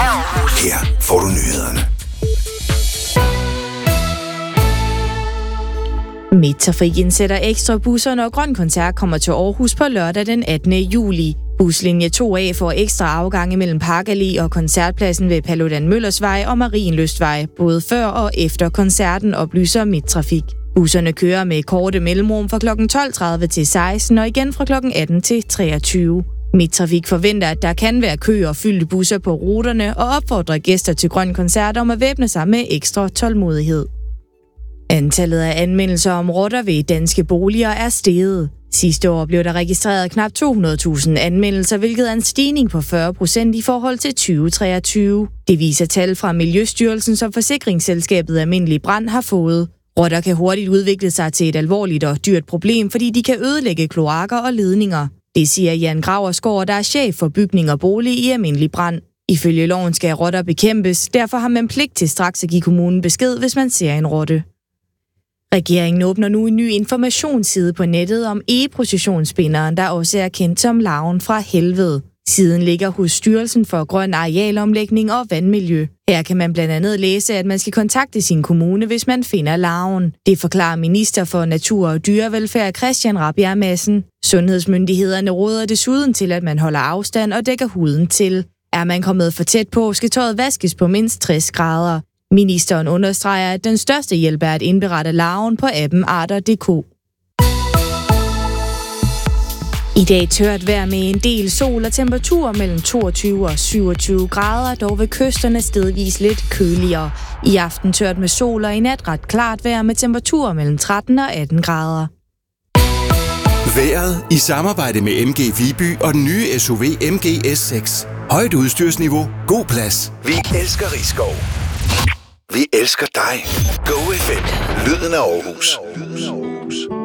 Her får du nyhederne. Midttrafik indsætter ekstra busser, når Grøn Koncert kommer til Aarhus på lørdag den 18. juli. Buslinje 2A får ekstra afgange mellem Park Allé og koncertpladsen ved Paludan Møllers Vej og Marienlystvej, både før og efter koncerten, oplyser Midttrafik. Busserne kører med korte mellemrum fra kl. 12.30 til 16 og igen fra kl. 18 til 23. Midttrafik forventer, at der kan være kø og fyldte busser på ruterne og opfordrer gæster til Grøn Koncert om at væbne sig med ekstra tålmodighed. Antallet af anmeldelser om rotter ved danske boliger er steget. Sidste år blev der registreret knap 200.000 anmeldelser, hvilket er en stigning på 40% i forhold til 2023. Det viser tal fra Miljøstyrelsen, som forsikringsselskabet Almindelig Brand har fået. Rotter kan hurtigt udvikle sig til et alvorligt og dyrt problem, fordi de kan ødelægge kloakker og ledninger. Det siger Jan Graversgaard, der er chef for bygning og bolig i Almindelig Brand. Ifølge loven skal rotter bekæmpes, derfor har man pligt til straks at give kommunen besked, hvis man ser en rotte. Regeringen åbner nu en ny informationsside på nettet om e-processionsbinderen, der også er kendt som larven fra helvede. Siden ligger hos Styrelsen for Grøn Arealomlægning og Vandmiljø. Her kan man blandt andet læse, at man skal kontakte sin kommune, hvis man finder larven. Det forklarer minister for Natur og Dyrevelfærd Christian Rabjerg Madsen. Sundhedsmyndighederne råder desuden til, at man holder afstand og dækker huden til. Er man kommet for tæt på, skal tøjet vaskes på mindst 60 grader. Ministeren understreger, at den største hjælp er at indberette larven på appen Arter.dk. I dag tørt vejr med en del sol og temperaturer mellem 22 og 27 grader, dog ved kysterne stedvis lidt køligere. I aften tørt med sol og i nat ret klart vejr med temperaturer mellem 13 og 18 grader. Vejret i samarbejde med MG Viby og den nye SUV MG S6. Højt udstyrsniveau, god plads. Vi elsker Risskov. Vi elsker dig. Go FM. Lyden af Aarhus.